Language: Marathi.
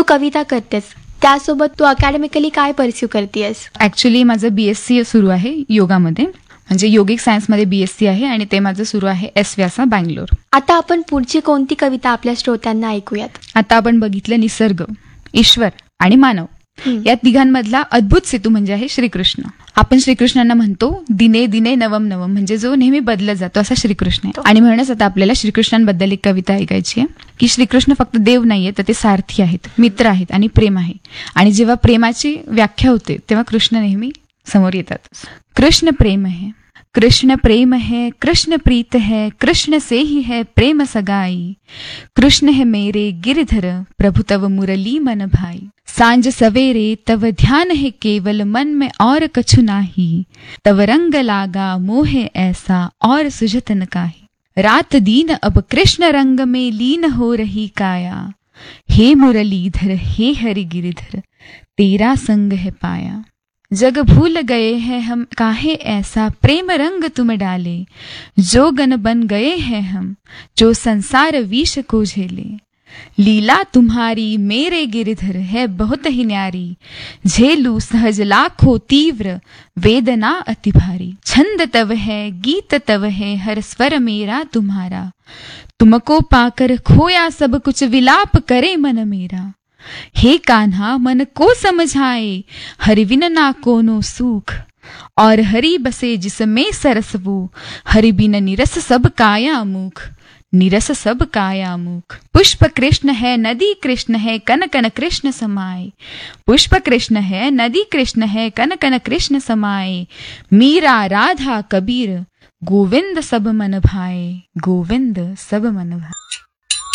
कविता करतेस, त्यासोबत तू अकॅडमिकली काय परस्यू करतेस? ऍक्च्युली माझं BSc सुरू आहे योगामध्ये, म्हणजे योगिक सायन्समध्ये BSc आहे आणि ते माझं सुरू आहे एस व्यासा बँगलोर. आता आपण पुढची कोणती कविता आपल्या श्रोत्यांना ऐकूयात? आता आपण बघितलं निसर्ग, ईश्वर आणि मानव या तिघांमधला अद्भुत सेतू म्हणजे आहे श्रीकृष्ण. आपण श्रीकृष्णांना म्हणतो दिने दिने नवम नवम, म्हणजे जो नेहमी बदलत जातो असा श्रीकृष्ण आहे. आणि म्हणूनच आता आपल्याला श्रीकृष्णांबद्दल एक कविता ऐकायची आहे की श्रीकृष्ण फक्त देव नाहीये, तर ते सारथी आहेत, मित्र आहेत आणि प्रेम आहे. आणि जेव्हा प्रेमाची व्याख्या होते तेव्हा कृष्ण नेहमी समोर येतात. कृष्ण प्रेम है, कृष्ण प्रेम है, कृष्ण प्रीत है, कृष्ण से ही है प्रेम सगाई. कृष्ण है मेरे गिरधर, प्रभु तव मुरली मन भाई. सांझ सवेरे तव ध्यान है केवल, मन में और कछु नाही. तव रंग लागा मोहे ऐसा, और सुझत न काहि. रात दिन अब कृष्ण रंग में लीन हो रही काया. हे मुरलीधर हे हरि गिरिधर, तेरा संग है पाया. जग भूल गए हैं हम काहे ऐसा, प्रेम रंग तुम डाले. जो गन बन गए हैं हम, जो संसार विष को झेले. लीला तुम्हारी मेरे गिरधर है बहुत ही न्यारी. झेलू सहज लाखों तीव्र, वेदना अति भारी. छंद तव है गीत तव है, हर स्वर मेरा तुम्हारा. तुमको पाकर खोया सब कुछ, विलाप करे मन मेरा. हे कान्हा मन को समझाए, हरि बिन ना कोनो सुख. और हरि बसे जिसमें सरस वो, हरि बिन निरस सब काया मुख. निरस सब काया मुख. पुष्प कृष्ण है नदी कृष्ण है, कन कन कृष्ण समाए. पुष्प कृष्ण है नदी कृष्ण है, कन कन कृष्ण समाए. मीरा राधा कबीर, गोविंद सब मन भाए. गोविंद सब मन भाए.